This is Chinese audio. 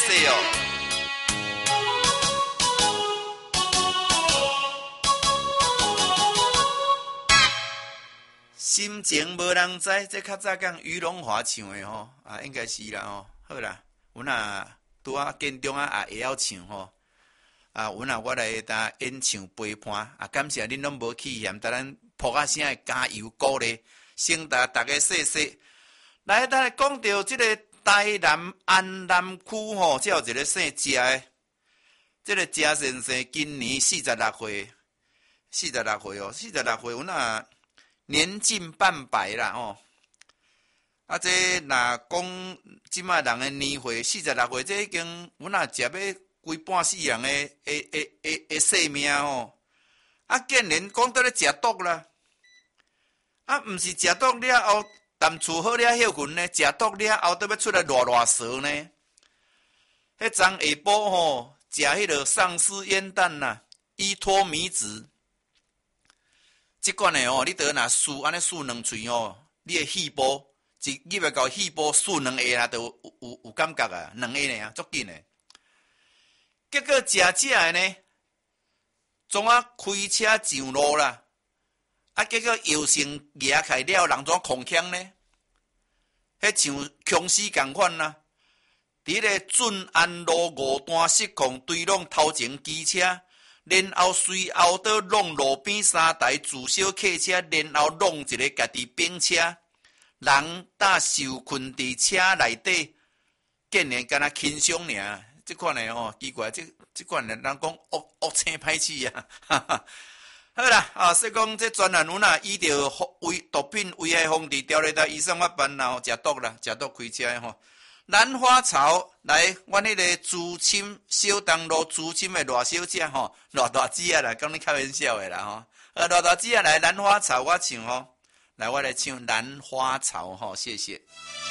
谢哦。心情无人知，这较早讲于龙华唱的吼，应该是啦吼。好啦，阮啊拄啊建中啊也会晓唱吼。阮啊我来搭演唱陪伴感谢恁拢无去嫌，搭咱扑啊声的加油鼓励，先达大家谢谢。来，咱来讲到即个台南安南区吼，才有一个姓谢的，即个谢先生今年46岁，46岁，阮啊年近半百啦吼。这若讲即卖人的年岁46岁，这已经阮啊食要规半世人的性命吼。竟然讲到咧食毒啦，毋是食毒了后。淡厝好了休困呢，食毒了后都要出来热蛇呢。迄昨下晡吼，食迄个丧尸烟弹呐，依托米子。即款的吼，你得若漱安尼漱两喙吼，你的细胞一入来到细胞漱两下啦，就有感觉啊，两下呢足紧的。结果食的呢，总啊开车上路啦。结果药性举开了，人怎控腔呢？迄像僵尸共款啦！伫个准安路五段失控，对拢头前机车，然后随后倒弄路边3台自小客车，然后弄一个家己兵车，人搭受困伫车内底，竟然敢若轻伤尔。即款的吼奇怪，即款的人讲恶青歹试啊！哈哈。好啦，说讲这专案阮依着毒品危害防治条例台医生法办啦，食毒啦，食毒开车的吼。兰花草来，阮迄个竹青小东路竹青的赖小姐吼，赖大姐啊啦，讲你开玩笑的啦吼。赖大姐啊来，兰花草我唱吼，来我来唱兰花草吼，谢谢。